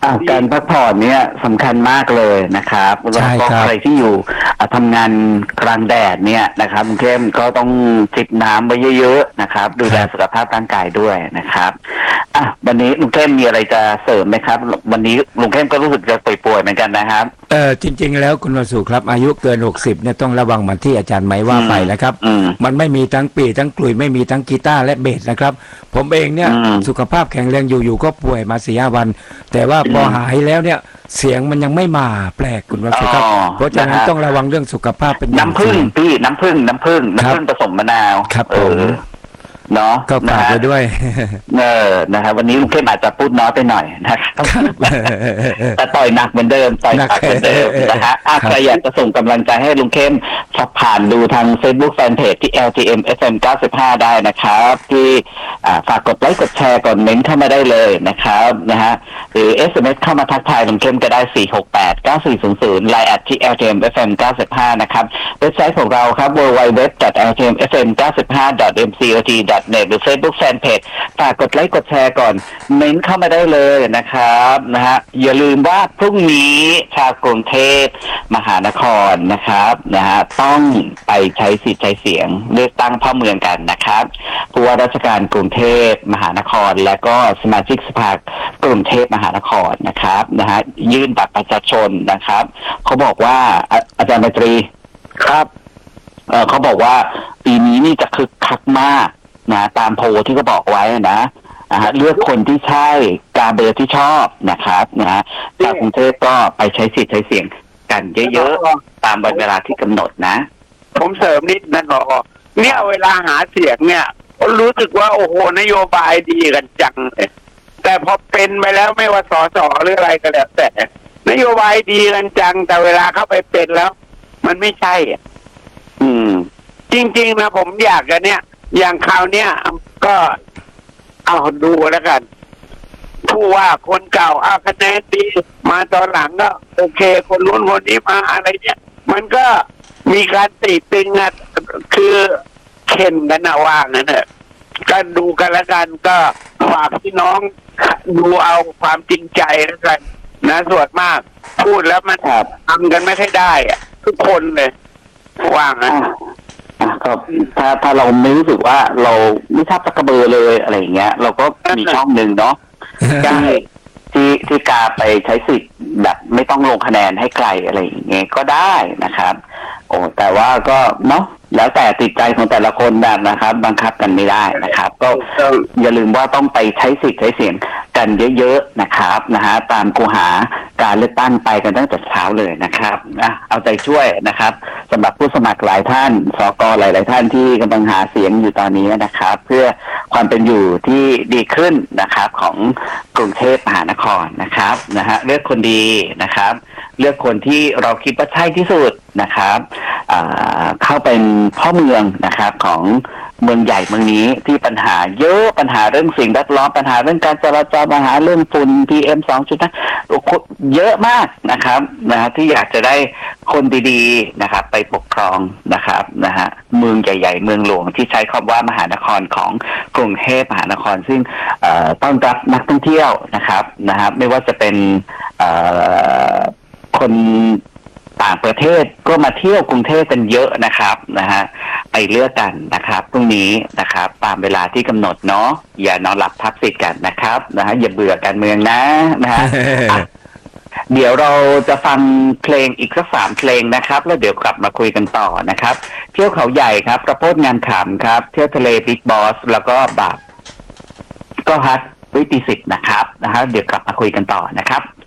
การพักผ่อนเนี่ยสำคัญมากเลยนะครับแล้วก็ใครที่อยู่ทำงานกลางแดดเนี่ยนะครับลุงเข้มก็ต้องจิบน้ำไว้เยอะๆนะครับดูแลสุขภาพร่างกายด้วยนะครับวันนี้ลุงเข้มมีอะไรจะเสริมไหมครับวันนี้ลุงเข้มก็รู้สึกจะป่วยๆเหมือนกันนะครับจริงๆแล้วคุณวสุครับอายุเกิน60เนี่ยต้องระวังเหมือนที่อาจารย์ไม้ว่าไปนะครับมันไม่มีทั้งปีทั้งกลุ่ยไม่มีทั้งกีตาร์และเบสนะครับผมเองเนี่ยสุขภาพแข็งแรงอยู่ๆก็ป่วยมา4-5 วันแต่ว่าพอหายแล้วเนี่ยเสียงมันยังไม่มาแปลกคุณวสุครับเพราะฉะนั้นต้องระวังเรื่องสุขภาพเป็นน้ำผึ้งพี่น้ำผึ้งผสมมะนาวครับผมเนาะก็ฝากไปด้วยนะครับวันนี้ลุงเข้มอาจจะพูดน้อยไปหน่อยนะครับแต่ต่อยหนักเหมือนเดิมต่อยหนักเหมือนเดิมนะฮะใครอยากจะส่งกำลังใจให้ลุงเข้มสอบผ่านดูทาง Facebook Fanpage ที่ LTM FM 95ได้นะครับที่ฝากกดไลค์กดแชร์ก่อนเม้นเข้ามาได้เลยนะครับนะฮะหรือ SMS เข้ามาทักทายลุงเข้มก็ได้4689400 ไลน์ ที่ LTM FM 95นะครับเว็บไซต์ของเราครับ www.ltmfm95.mcot.net หรือ Facebook Fanpage ฝากกดไลค์กดแชร์ก่อนเม้นเข้ามาได้เลยนะครับนะฮะอย่าลืมว่าพรุ่งนี้ชาวกรุงเทพมหานครนะครับนะฮะต้องไปใช้สิทธิ์ใช้เสียงเลือกตั้งพ่อเมืองกันนะครับผู้ว่าราชการกรุงเทพมหานครและก็สมาชิกสภากรุงเทพมหานครนะครับนะฮะยื่นบัตรประชาชนนะครับเขาบอกว่าอาจารย์ไมตรีครับเขาบอกว่าปีนี้นี่จะคึกคักมากนะตามโพลที่เขาบอกไว้นะเลือกคนที่ใช่กาเบอร์ที่ชอบนะครับนะชาวกรุงเทพก็ไปใช้สิทธิ์ใช้เสียงกันเยอะๆตามวันเวลาที่กำหนดนะผมเสริมนิดนะขอเนี่ยเวลาหาเสียงเนี่ยรู้สึกว่าโอ้โหนโยบายดีกันจังแต่พอเป็นไปแล้วไม่ว่าสสหรืออะไรก็แล้วแต่นโยบายดีกันจังแต่เวลาเข้าไปเป็นแล้วมันไม่ใช่จริงๆนะผมอยากกันเนี่ยอย่างคราวเนี้ยก็เอาดูแล้วกันผู้ว่าคนเก่าคะแนนดีมาตอนหลังก็โอเคคนนู้นคนนี้มาอะไรเนี่ยมันก็มีการติตึงอ่ะคือเข็นกันนะว่างั้นเถอะก็ดูกันแล้วกันก็ฝากพี่น้องดูเอาความจริงใจแล้วกันนะส่วนมากพูดแล้วมันทำกันไม่ค่อยได้อ่ะทุกคนเลยว่างั้นครับถ้าเราไม่รู้สึกว่าเราไม่ชอบตะกระเบอเลยอะไรอย่างเงี้ยเราก็มีช่องหนึ่งเนาะที่กาไปใช้สิทธิ์แบบไม่ต้องลงคะแนนให้ใครอะไรอย่างเงี้ยก็ได้นะครับแต่ว่าก็เนาะแล้วแต่ติดใจของแต่ละคนแบบนะครับบังคับกันไม่ได้นะครับก็อย่าลืมว่าต้องไปใช้สิทธิ์ใช้เสียงกันเยอะๆนะครับนะฮะตามคูหาการเลือกตั้งไปกันตั้งแต่เช้าเลยนะครับเอาใจช่วยนะครับสำหรับผู้สมัครหลายท่านสก.หลายๆท่านที่กำลังหาเสียงอยู่ตอนนี้นะครับเพื่อความเป็นอยู่ที่ดีขึ้นนะครับของกรุงเทพมหานครนะครับนะฮะเลือกคนดีนะครับเลือกคนที่เราคิดว่าใช่ที่สุดนะครับเข้าเป็นพ่อเมืองนะครับของเมืองใหญ่เมืองนี้ที่ปัญหาเยอะปัญหาเรื่องสิ่งแวดล้อมปัญหาเรื่องการจราจรปัญหาเรื่องฝุ่น PM 2.5เยอะมากนะครับที่อยากจะได้คนดีๆนะครับไปปกครองนะครับนะฮะเมืองใหญ่ๆเมืองหลวงที่ใช้คำว่ามหานครของกรุงเทพมหานครซึ่งต้อนรับนักท่องเที่ยวนะครับไม่ว่าจะเป็นคนต่างประเทศก็มาเที่ยวกรุงเทพกันเยอะนะครับไปเลือกกันนะครับพรุ่งนี้นะครับตามเวลาที่กำหนดเนาะอย่านอนหลับทับสิทธิ์กันนะครับอย่าเบื่อการเมืองนะเดี๋ยวเราจะฟังเพลงอีกสัก3เพลงนะครับแล้วเดี๋ยวกลับมาคุยกันต่อนะครับเที่ยวเขาใหญ่ครับกระโพดงานขำครับเที่ยวทะเลบิ๊กบอสแล้วก็บาปก็ฮัทวิติสิทธิ์นะครับเดี๋ยวกลับมาคุยกันต่อนะครับ